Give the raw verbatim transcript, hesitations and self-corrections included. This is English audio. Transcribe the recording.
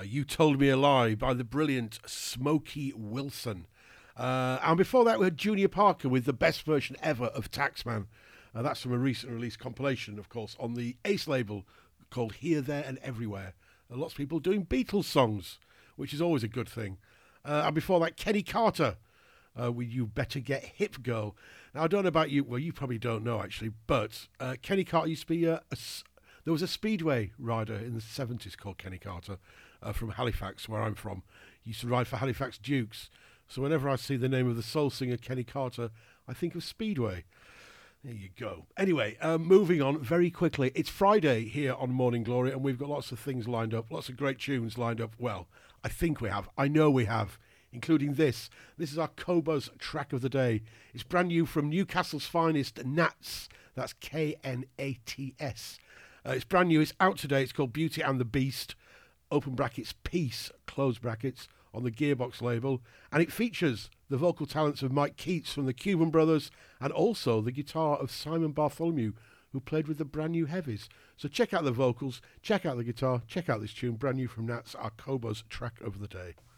You Told Me a Lie by the brilliant Smokey Wilson. Uh, and before that, we had Junior Parker with the best version ever of Taxman. Uh, that's from a recent release compilation, of course, on the Ace label called Here, There and Everywhere. Uh, lots of people doing Beatles songs, which is always a good thing. Uh, and before that, Kenny Carter uh, with You Better Get Hip Girl. Now, I don't know about you. Well, you probably don't know, actually. But uh, Kenny Carter used to be a, a... There was a speedway rider in the seventies called Kenny Carter uh, from Halifax, where I'm from. He used to ride for Halifax Dukes. So whenever I see the name of the soul singer Kenny Carter, I think of Speedway. There you go. Anyway, um, moving on very quickly. It's Friday here on Morning Glory, and we've got lots of things lined up, lots of great tunes lined up. Well, I think we have. I know we have, including this. This is our Cobuzz track of the day. It's brand new from Newcastle's finest, Nats. That's K N A T S. Uh, it's brand new. It's out today. It's called Beauty and the Beast, open brackets, Peace, close brackets, on the Gearbox label. And it features the vocal talents of Mike Keats from the Cuban Brothers and also the guitar of Simon Bartholomew, who played with the brand new Heavies. So check out the vocals, check out the guitar, check out this tune, brand new from Nats, our Cobuzz track of the day.